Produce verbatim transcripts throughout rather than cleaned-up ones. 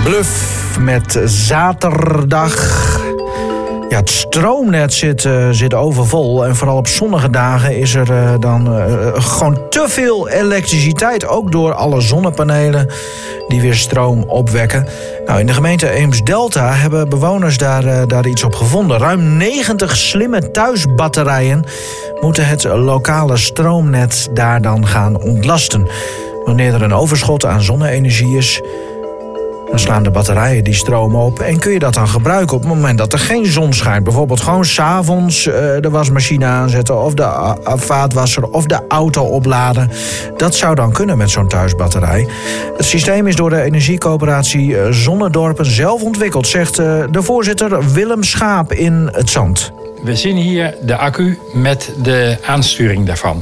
Bluff met zaterdag. Ja, het stroomnet zit, uh, zit overvol. En vooral op zonnige dagen is er uh, dan uh, gewoon te veel elektriciteit. Ook door alle zonnepanelen die weer stroom opwekken. Nou, in de gemeente Eems-Delta hebben bewoners daar, uh, daar iets op gevonden. Ruim negentig slimme thuisbatterijen moeten het lokale stroomnet daar dan gaan ontlasten. Wanneer er een overschot aan zonne-energie is, dan slaan de batterijen die stroom op en kun je dat dan gebruiken op het moment dat er geen zon schijnt. Bijvoorbeeld gewoon 's avonds uh, de wasmachine aanzetten of de uh, vaatwasser of de auto opladen. Dat zou dan kunnen met zo'n thuisbatterij. Het systeem is door de energiecoöperatie uh, Zonnedorpen zelf ontwikkeld, zegt uh, de voorzitter Willem Schaap in Het Zand. We zien hier de accu met de aansturing daarvan.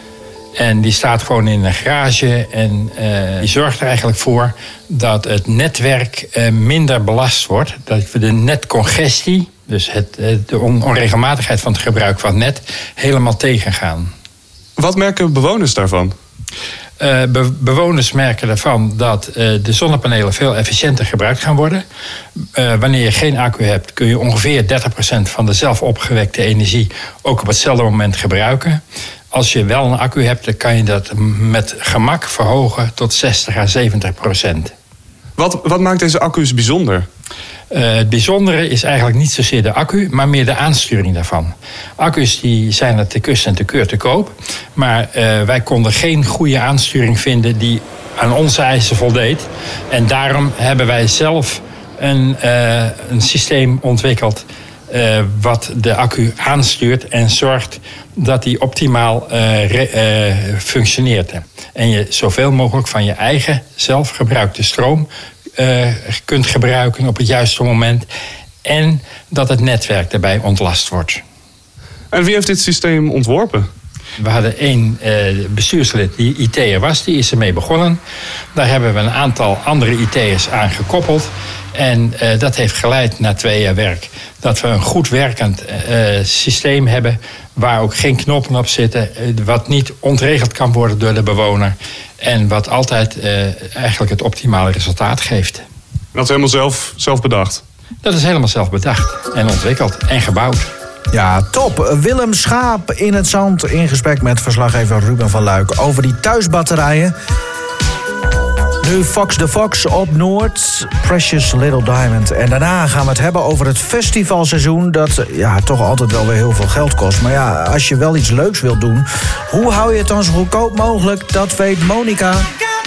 En die staat gewoon in een garage en uh, die zorgt er eigenlijk voor dat het netwerk uh, minder belast wordt. Dat we de netcongestie, dus het, de onregelmatigheid van het gebruik van het net, helemaal tegengaan. Wat merken bewoners daarvan? Uh, be- bewoners merken ervan dat uh, de zonnepanelen veel efficiënter gebruikt gaan worden. Uh, wanneer je geen accu hebt, kun je ongeveer dertig procent van de zelf opgewekte energie ook op hetzelfde moment gebruiken. Als je wel een accu hebt, dan kan je dat met gemak verhogen tot zestig à zeventig procent. Wat, wat maakt deze accu's bijzonder? Uh, het bijzondere is eigenlijk niet zozeer de accu, maar meer de aansturing daarvan. Accu's die zijn er te kus en te keur te koop. Maar uh, wij konden geen goede aansturing vinden die aan onze eisen voldeed. En daarom hebben wij zelf een, uh, een systeem ontwikkeld Uh, wat de accu aanstuurt en zorgt dat die optimaal uh, re, uh, functioneert. En je zoveel mogelijk van je eigen zelfgebruikte stroom uh, kunt gebruiken op het juiste moment. En dat het netwerk daarbij ontlast wordt. En wie heeft dit systeem ontworpen? We hadden één uh, bestuurslid die I T'er was, die is ermee begonnen. Daar hebben we een aantal andere I T'ers aan gekoppeld. En uh, dat heeft geleid na twee jaar werk dat we een goed werkend uh, systeem hebben waar ook geen knoppen op zitten, uh, wat niet ontregeld kan worden door de bewoner en wat altijd uh, eigenlijk het optimale resultaat geeft. Dat is helemaal zelf, zelf bedacht? Dat is helemaal zelf bedacht en ontwikkeld en gebouwd. Ja, top. Willem Schaap in Het Zand in gesprek met verslaggever Ruben van Luik over die thuisbatterijen. Nu Fox the Fox op Noord, Precious Little Diamond. En daarna gaan we het hebben over het festivalseizoen dat ja, toch altijd wel weer heel veel geld kost. Maar ja, als je wel iets leuks wilt doen, hoe hou je het dan zo goedkoop mogelijk? Dat weet Monica.